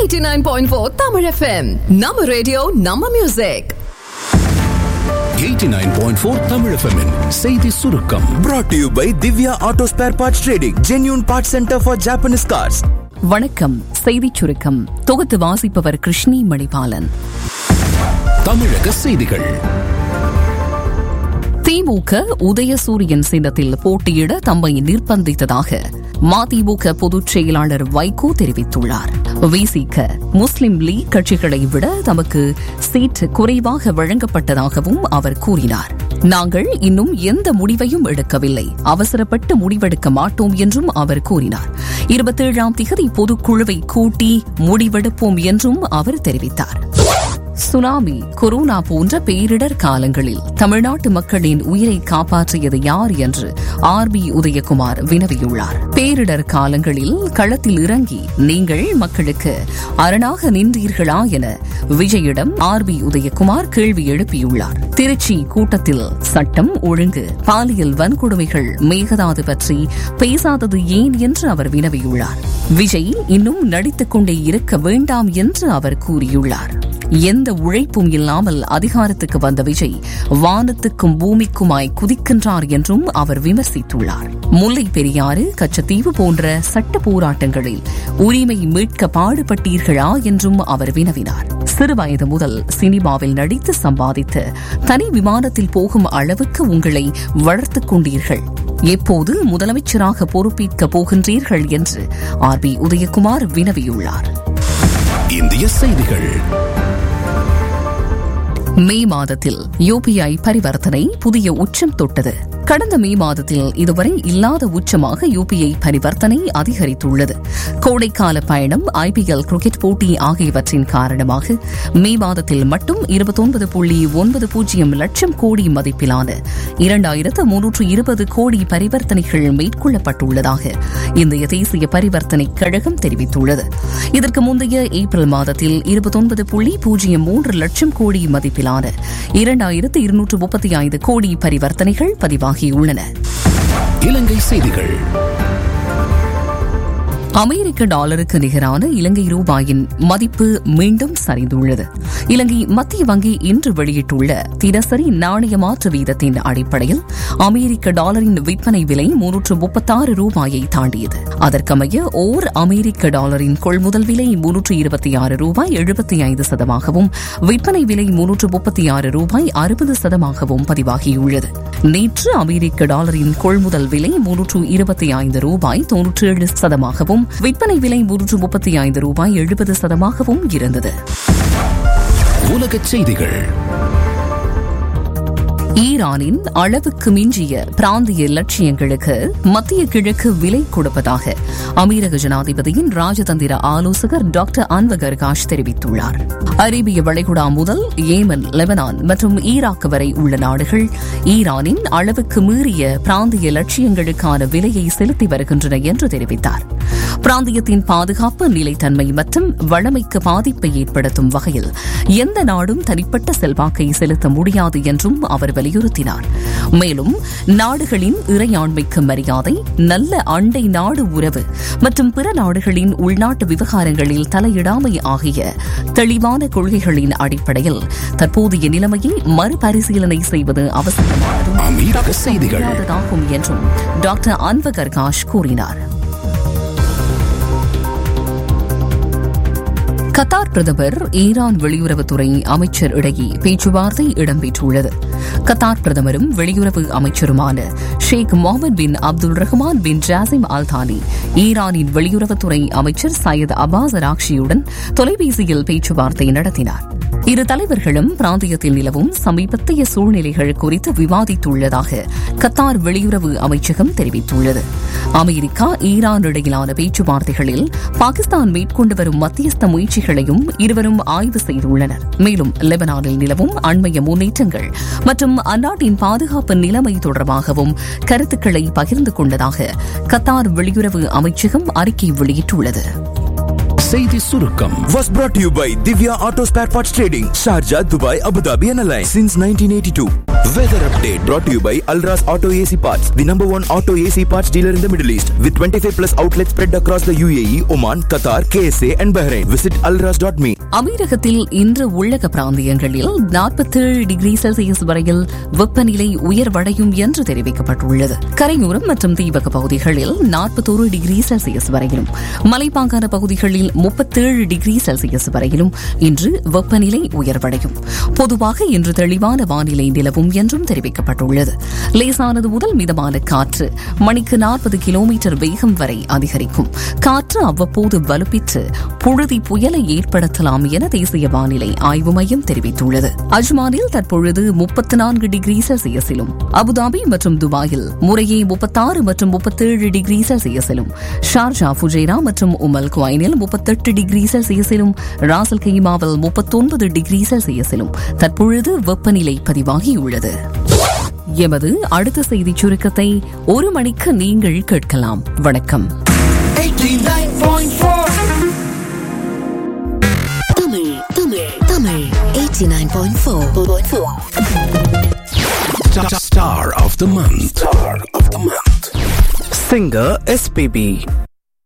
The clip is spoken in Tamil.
89.4 Tamil FM. நம்ம ரேடியோ நம்ம மியூசிக். 89.4 Tamil FM -இன் செய்தி சுருக்கம் brought to you by Divya Auto Spare Parts Trading, genuine parts center for Japanese cars. வணக்கம். செய்திச் சுருக்கம் தொகுத்து வாசிப்பவர் கிருஷ்ணி மணிபாலன். தமிழக செய்திகள். திமுக உதயசூரியன் சின்னத்தில் போட்டியிட தம்மை நிர்பந்தித்ததாக மதிமுக பொதுச் செயலாளர் வைகோ தெரிவித்துள்ளார். விசிக முஸ்லிம் லீக் கட்சிகளை விட தமக்கு சீட் குறைவாக வழங்கப்பட்டதாகவும் அவர் கூறினார். நாங்கள் இன்னும் எந்த முடிவையும் எடுக்கவில்லை, அவசரப்பட்டு முடிவெடுக்க மாட்டோம் என்றும் அவர் கூறினார். 27ஆம் தேதி பொதுக்குழுவை கூட்டி முடிவெடுப்போம் என்றும் அவர் தெரிவித்தார். சுனாமி, கொரோனா போன்ற பேரிடர் காலங்களில் தமிழ்நாட்டு மக்களின் உயிரை காப்பாற்றியது யார் என்று ஆர்பி உதயகுமார் வினவியுள்ளார். பேரிடர் காலங்களில் களத்தில் இறங்கி நீங்கள் மக்களுக்கு அரணாக நின்றீர்களா என விஜயிடம் ஆர்பி உதயகுமார் கேள்வி எழுப்பியுள்ளார். திருச்சி கூட்டத்தில் சட்டம் ஒழுங்கு, பாலியல் வன்கொடுமைகள், மேகதாது பற்றி பேசாதது ஏன் என்று அவர் வினவியுள்ளார். விஜய் இன்னும் நடித்துக் கொண்டே இருக்க வேண்டாம் என்று அவர் கூறியுள்ளார். எந்த உழைப்பும் இல்லாமல் அதிகாரத்துக்கு வந்த விஜய் வானத்துக்கும் பூமிக்குமாய் குதிக்கின்றார் என்றும் அவர் விமர்சித்துள்ளார். முல்லை பெரியாறு, கச்சத்தீவு போன்ற சட்ட போராட்டங்களில் உரிமை மீட்க பாடுபட்டீர்களா என்றும் அவர் வினவினார். சிறுவயது முதல் சினிமாவில் நடித்து சம்பாதித்து தனி விமானத்தில் போகும் அளவுக்கு உங்களை வளர்த்துக் கொண்டீர்கள். எப்போது முதலமைச்சராக பொறுப்பேற்க போகின்றீர்கள் என்று ஆர்பி உதயகுமார் வினவியுள்ளார். இந்திய செய்திகள். மே மாதத்தில் யுபிஐ பரிவர்த்தனை புதிய உச்சம் தொட்டது. கடந்த மே மாதத்தில் இதுவரை இல்லாத உச்சமாக யுபிஐ பரிவர்த்தனை அதிகரித்துள்ளது. கோடைக்கால பயணம், IPL கிரிக்கெட் போட்டி ஆகியவற்றின் காரணமாக மே மாதத்தில் மட்டும் 29.90 லட்சம் கோடி மதிப்பிலான 2320 கோடி பரிவர்த்தனைகள் மேற்கொள்ளப்பட்டுள்ளதாக இந்திய தேசிய பரிவர்த்தனை கழகம் தெரிவித்துள்ளது. இதற்கு முந்தைய ஏப்ரல் மாதத்தில் 29.03 லட்சம் கோடி மதிப்பிலான 2235 கோடி பரிவர்த்தனைகள் பதிவாகியுள்ளன. இலங்கை செய்திகள். அமெரிக்க டாலருக்கு நிகரான இலங்கை ரூபாயின் மதிப்பு மீண்டும் சரிந்துள்ளது. இலங்கை மத்திய வங்கி இன்று வெளியிட்டுள்ள தினசரி நாணய மாற்று வீதத்தின் அடிப்படையில் அமெரிக்க டாலரின் விற்பனை விலை 336 ரூபாயை தாண்டியது. அதற்கமைய ஓர் அமெரிக்க டாலரின் கொள்முதல் விலை 326 ரூபாய் 75 விற்பனை விலை 336 ரூபாய் 60 பதிவாகியுள்ளது. நேற்று அமெரிக்க டாலரின் கொள்முதல் விலை 325 ரூபாய் 97 விற்பனை விலை 335 ரூபாய் 70 இருந்தது. உலகச் செய்திகள். ஈரானின் அளவுக்கு மிஞ்சிய பிராந்திய லட்சியங்களுக்கு மத்திய கிழக்கு விலை கொடுப்பதாக அமீரக ஜனாதிபதியின் ராஜதந்திர ஆலோசகர் டாக்டர் அன்வர் கர்காஷ் தெரிவித்துள்ளார். அரேபிய வளைகுடா முதல் ஏமன், லெபனான் மற்றும் ஈராக் வரை உள்ள நாடுகள் ஈரானின் அளவுக்கு மீறிய பிராந்திய லட்சியங்களுக்கான விலையை செலுத்தி வருகின்றன என்று தெரிவித்தார். பிராந்தியத்தின் பாதுகாப்பு, நிலைத்தன்மை மற்றும் வளமைக்கு பாதிப்பை ஏற்படுத்தும் வகையில் எந்த நாடும் தனிப்பட்ட செல்வாக்கை செலுத்த முடியாது என்றும் அவர் வலியுறுத்தினார். மேலும் நாடுகளின் இறையாண்மைக்கு மரியாதை, நல்ல அண்டை நாடு உறவு மற்றும் பிற நாடுகளின் உள்நாட்டு விவகாரங்களில் தலையிடாமை ஆகிய தெளிவான கொள்கைகளின் அடிப்படையில் தற்போதைய நிலைமையை மறுபரிசீலனை செய்வது அவசியமானதாகும் என்றும் டாக்டர் அன்வர் கர்காஷ் கூறினார். கத்தார் பிரதமர், ஈரான் வெளியுறவுத்துறை அமைச்சர் இடையே பேச்சுவார்த்தை இடம்பெற்றுள்ளது. கத்தார் பிரதமரும் வெளியுறவு அமைச்சருமான ஷேக் முகமது பின் Abdul Rahman bin Jassim Al தானி ஈரானின் வெளியுறவுத்துறை அமைச்சர் சையத் அப்பாஸ் அராக்ஷியுடன் தொலைபேசியில் பேச்சுவார்த்தை நடத்தினார். இரு தலைவர்களும் பிராந்தியத்தில் நிலவும் சமீபத்திய சூழ்நிலைகள் குறித்து விவாதித்துள்ளதாக கத்தார் வெளியுறவு அமைச்சகம் தெரிவித்துள்ளது. அமெரிக்கா, ஈரான் இடையிலான பேச்சுவார்த்தைகளில் பாகிஸ்தான் மேற்கொண்டு வரும் மத்தியஸ்த முயற்சிகளையும் இருவரும் ஆய்வு செய்துள்ளனர். மேலும் லெபனானில் நிலவும் அண்மைய முன்னேற்றங்கள் மற்றும் அந்நாட்டின் பாதுகாப்பு நிலைமை தொடர்பாகவும் கருத்துக்களை பகிர்ந்து கொண்டதாக கத்தார் வெளியுறவு அமைச்சகம் அறிக்கை வெளியிட்டுள்ளது. செய்தி சுருக்கம் Was brought to you by Divya Auto Spare Parts Trading, Sharjah, Dubai, Abu Dhabi and Alliance since 1982. Weather update brought to you by Alras Auto AC Parts, the number one auto AC parts dealer in the Middle East, with 25 plus outlets spread across the UAE, Oman, Qatar, KSA and Bahrain. Visit alras.me. அமீரகத்தில் இன்று உள்ளக பிராந்தியங்களில் 47 டிகிரி செல்சியஸ் வரையில் வெப்பநிலை உயர்வடையும் என்று தெரிவிக்கப்பட்டுள்ளது. கரையோரம் மற்றும் தீபக பகுதிகளில் 41 டிகிரி செல்சியஸ் வரையிலும், மலைப்பாங்கான பகுதிகளில் 37 டிகிரி செல்சியஸ் வரையிலும் இன்று வெப்பநிலை உயர்வடையும். பொதுவாக இன்று தெளிவான வானிலை நிலவும் என்றும் தெரிவிக்கப்பட்டுள்ளது. லேசானது முதல் மிதமான காற்று மணிக்கு 40 கிலோமீட்டர் வேகம் வரை அதிகரிக்கும். காற்று அவ்வப்போது வலுப்பெற்று புழுதி புயலை ஏற்படுத்தலாம் என தேசிய வானிலை ஆய்வு மையம் தெரிவித்துள்ளது. அஜ்மானில் தற்பொழுது 34 டிகிரி செல்சியஸிலும், அபுதாபி மற்றும் துபாயில் முறையே 36 மற்றும் 37 டிகிரி செல்சியஸிலும், ஷார்ஜா, ஃபுஜைரா மற்றும் உமல் குவைனில் 38 டிகிரி செல்சியஸிலும், ராசல் கைமாவில் 39 டிகிரி செல்சியஸிலும் தற்பொழுது வெப்பநிலை பதிவாகியுள்ளது. எமது அடுத்த செய்தி சுருக்கத்தை 1 மணிக்கு நீங்கள் கேட்கலாம். வணக்கம். Tamil 89.4. Star of the month. Singer SPB.